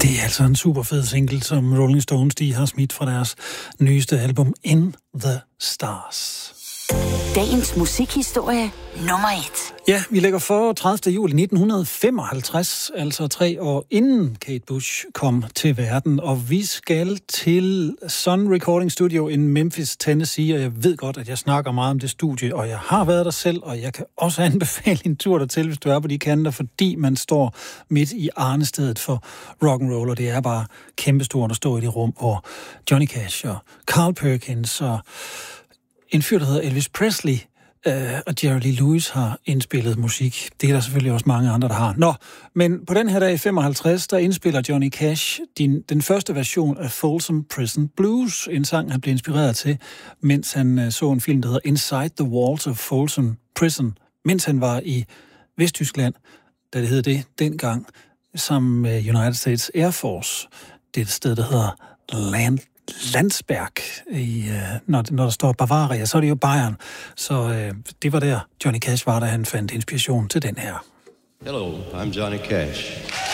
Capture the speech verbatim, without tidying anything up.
Det er altså en super fed single, som Rolling Stones de har smidt fra deres nyeste album In the Stars. Dagens musikhistorie nummer et. Ja, vi lægger for tredivte juli nitten femoghalvtreds, altså tre år inden Kate Bush kom til verden, og vi skal til Sun Recording Studio in Memphis, Tennessee, og jeg ved godt, at jeg snakker meget om det studie, og jeg har været der selv, og jeg kan også anbefale en tur dertil, hvis du er på de kanter, fordi man står midt i arnestedet for rock'n'roll, og det er bare kæmpestort at stå i det rum, hvor Johnny Cash og Carl Perkins og en fyr, der hedder Elvis Presley øh, og Jerry Lee Lewis har indspillet musik. Det er der selvfølgelig også mange andre, der har. Nå, men på den her dag i femoghalvtreds, der indspiller Johnny Cash din, den første version af Folsom Prison Blues, en sang, han blev inspireret til, mens han øh, så en film, der hedder Inside the Walls of Folsom Prison, mens han var i Vesttyskland, da det hed det dengang, sammen med United States Air Force. Det er et sted, der hedder Land Landsberg, i, øh, når, når der står Bavaria, så er det jo Bayern. Så øh, det var der, Johnny Cash var, da han fandt inspiration til den her. Hello, I'm Johnny Cash.